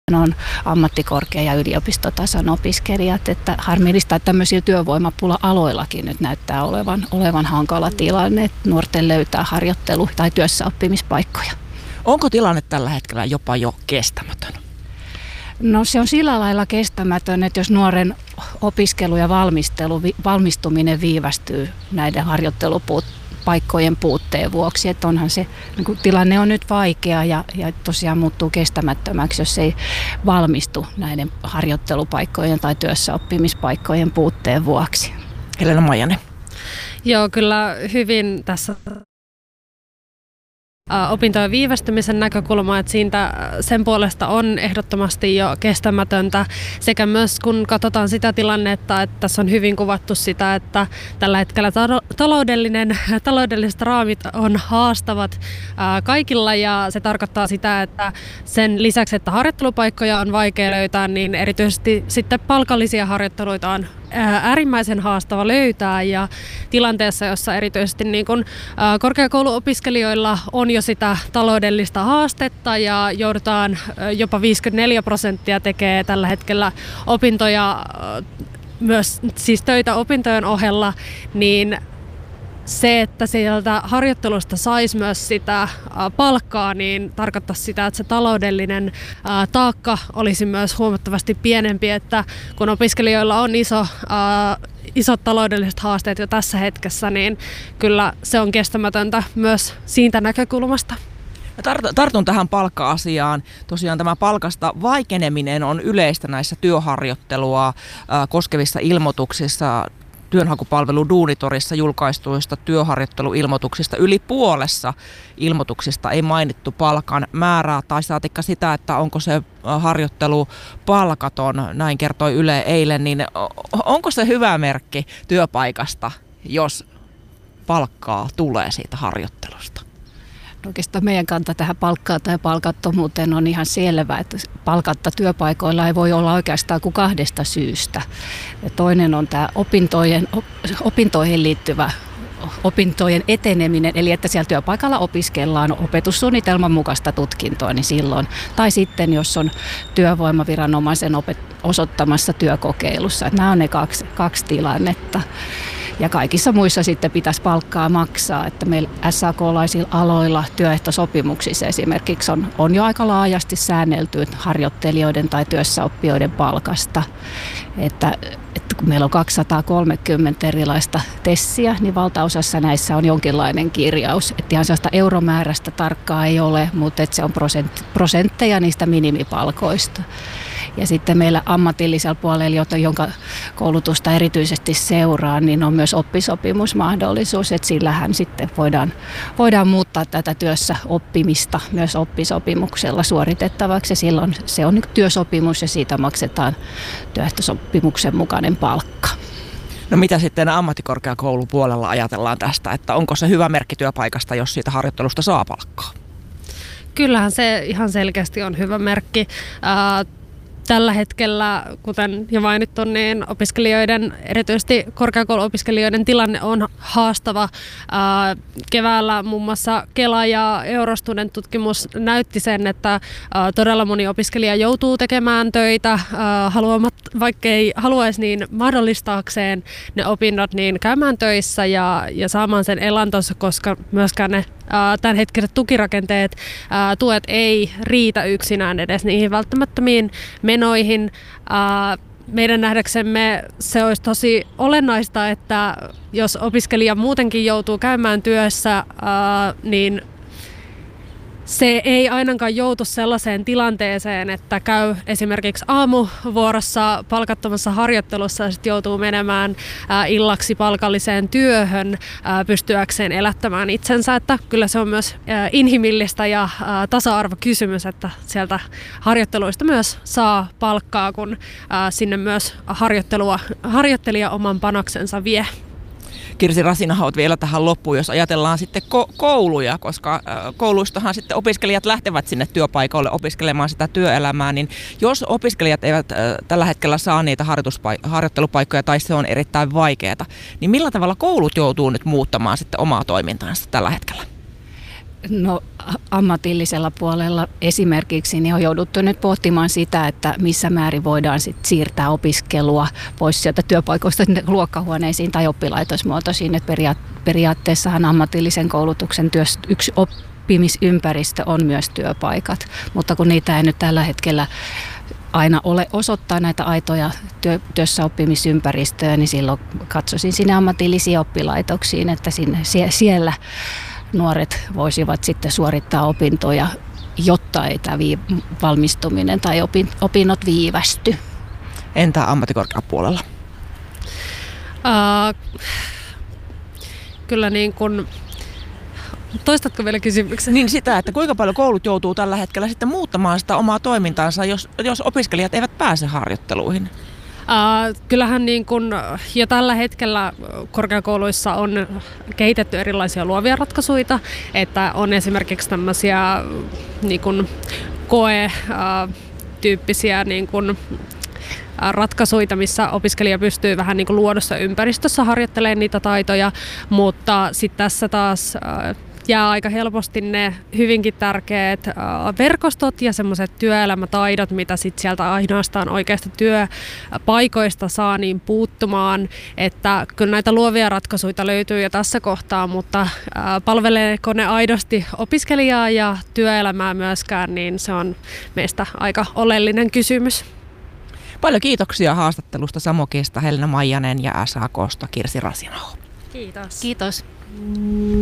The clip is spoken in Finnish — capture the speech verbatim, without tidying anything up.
on ammattikorkea- ja yliopistotason opiskelijat, että harmillista, että tämmöisiä työvoimapula-aloillakin nyt näyttää olevan, olevan hankala tilanne, että nuorten löytää harjoittelu- tai työssäoppimispaikkoja. Onko tilanne tällä hetkellä jopa jo kestämätön? No se on sillä lailla kestämätön, että jos nuoren opiskelu ja valmistelu, valmistuminen viivästyy näiden harjoittelupaikkojen puutteen vuoksi, että onhan se niin kuin tilanne on nyt vaikea ja, ja tosiaan muuttuu kestämättömäksi, jos ei valmistu näiden harjoittelupaikkojen tai työssäoppimispaikkojen puutteen vuoksi. Helena Maijanen. Joo, kyllä hyvin tässä opintojen viivästymisen näkökulma, että siitä sen puolesta on ehdottomasti jo kestämätöntä sekä myös kun katsotaan sitä tilannetta, että tässä on hyvin kuvattu sitä, että tällä hetkellä taloudellinen, taloudelliset raamit on haastavat kaikilla ja se tarkoittaa sitä, että sen lisäksi, että harjoittelupaikkoja on vaikea löytää, niin erityisesti sitten palkallisia harjoitteluita on äärimmäisen haastava löytää ja tilanteessa, jossa erityisesti niin kun korkeakouluopiskelijoilla on jo sitä taloudellista haastetta ja joudutaan jopa viisikymmentäneljä prosenttia tekee tällä hetkellä opintoja, myös siis töitä opintojen ohella, niin se, että sieltä harjoittelusta saisi myös sitä palkkaa, niin tarkoittaisi sitä, että se taloudellinen taakka olisi myös huomattavasti pienempi, että kun opiskelijoilla on iso, isot taloudelliset haasteet jo tässä hetkessä, niin kyllä se on kestämätöntä myös siitä näkökulmasta. Tartun tähän palkka-asiaan. Tosiaan tämä palkasta vaikeneminen on yleistä näissä työharjoittelua koskevissa ilmoituksissa. Työnhakupalvelu Duunitorissa julkaistuista työharjoitteluilmoituksista yli puolessa ilmoituksista ei mainittu palkan määrää tai saatikka sitä, että onko se harjoittelu palkaton, näin kertoi Yle eilen, niin onko se hyvä merkki työpaikasta, jos palkkaa tulee siitä harjoittelusta? Oikeastaan meidän kanta tähän palkkaan tai palkattomuuteen on ihan selvä, että palkatta työpaikoilla ei voi olla oikeastaan kuin kahdesta syystä. Ja toinen on tämä opintojen, opintoihin liittyvä opintojen eteneminen, eli että siellä työpaikalla opiskellaan opetussuunnitelman mukaista tutkintoa, niin silloin. Tai sitten, jos on työvoimaviranomaisen opet- osoittamassa työkokeilussa. Että nämä on ne kaksi, kaksi tilannetta. Ja kaikissa muissa sitten pitäisi palkkaa maksaa, että meillä S A K-laisilla aloilla työehtosopimuksissa esimerkiksi on, on jo aika laajasti säännelty harjoittelijoiden tai työssäoppijoiden palkasta. Että, että kun meillä on kaksisataakolmekymmentä erilaista tessiä, niin valtaosassa näissä on jonkinlainen kirjaus. Että ihan sellaista euromääräistä tarkkaa ei ole, mutta että se on prosent, prosentteja niistä minimipalkoista. Ja sitten meillä ammatillisella puolella, jonka koulutusta erityisesti seuraa, niin on myös oppisopimusmahdollisuus, että sillähän sitten voidaan, voidaan muuttaa tätä työssä oppimista myös oppisopimuksella suoritettavaksi. Silloin se on työsopimus ja siitä maksetaan työehtosopimuksen mukainen palkka. No mitä sitten ammattikorkeakoulupuolella ajatellaan tästä, että onko se hyvä merkki työpaikasta, jos siitä harjoittelusta saa palkkaa? Kyllähän se ihan selkeästi on hyvä merkki. Tällä hetkellä, kuten jo mainittu, niin opiskelijoiden, erityisesti korkeakouluopiskelijoiden tilanne on haastava. Keväällä muun muassa Kela ja Eurostudent tutkimus näytti sen, että todella moni opiskelija joutuu tekemään töitä, haluamat, vaikkei haluaisi niin mahdollistaakseen ne opinnot, niin käymään töissä ja, ja saamaan sen elantonsa, koska myöskään ne tämänhetkiset tukirakenteet, tuet ei riitä yksinään edes niihin välttämättömiin menoihin. Meidän nähdäksemme se olisi tosi olennaista, että jos opiskelija muutenkin joutuu käymään työssä, niin se ei ainakaan joutu sellaiseen tilanteeseen, että käy esimerkiksi aamuvuorossa palkattomassa harjoittelussa ja sitten joutuu menemään illaksi palkalliseen työhön pystyäkseen elättämään itsensä. Että kyllä se on myös inhimillistä ja tasa-arvokysymys, että sieltä harjoitteluista myös saa palkkaa, kun sinne myös harjoittelua, harjoittelija oman panoksensa vie. Kirsi Rasinahaut vielä tähän loppuun, jos ajatellaan sitten ko- kouluja, koska kouluistahan sitten opiskelijat lähtevät sinne työpaikoille opiskelemaan sitä työelämää, niin jos opiskelijat eivät tällä hetkellä saa niitä harjoituspaik- harjoittelupaikkoja tai se on erittäin vaikeaa, niin millä tavalla koulut joutuu nyt muuttamaan sitten omaa toimintaansa tällä hetkellä? No ammatillisella puolella esimerkiksi niin on jouduttu nyt pohtimaan sitä, että missä määrin voidaan sit siirtää opiskelua pois sieltä työpaikoista luokkahuoneisiin tai oppilaitosmuotoisiin. Et peria- periaatteessahan ammatillisen koulutuksen työs, yksi oppimisympäristö on myös työpaikat, mutta kun niitä ei nyt tällä hetkellä aina ole osoittaa näitä aitoja työ, työssäoppimisympäristöä, niin silloin katsoisin sinne ammatillisiin oppilaitoksiin, että sinne, siellä nuoret voisivat sitten suorittaa opintoja, jotta ei tämä vii- valmistuminen tai opin, opinnot viivästy. Entä ammattikorkeapuolella? Uh, kyllä niin kuin... Toistatko vielä kysymyksen? Niin sitä, että kuinka paljon koulut joutuu tällä hetkellä sitten muuttamaan sitä omaa toimintaansa, jos, jos opiskelijat eivät pääse harjoitteluihin? Uh, kyllähän niin kun jo tällä hetkellä korkeakouluissa on kehitetty erilaisia luovia ratkaisuja, että on esimerkiksi tämmöisiä niin kun koe-tyyppisiä niin kun ratkaisuja, missä opiskelija pystyy vähän niin kuin luodussa ympäristössä harjoittelemaan niitä taitoja, mutta sitten tässä taas jää aika helposti ne hyvinkin tärkeät verkostot ja semmoiset työelämätaidot, mitä sit sieltä ainoastaan oikeasta työpaikoista saa niin puuttumaan, että kyllä näitä luovia ratkaisuja löytyy jo tässä kohtaa, mutta palveleeko ne aidosti opiskelijaa ja työelämää myöskään, niin se on meistä aika oleellinen kysymys. Paljon kiitoksia haastattelusta Samokista Helena Maijanen ja S A K:sta Kirsi Rasinao. Kiitos. Kiitos.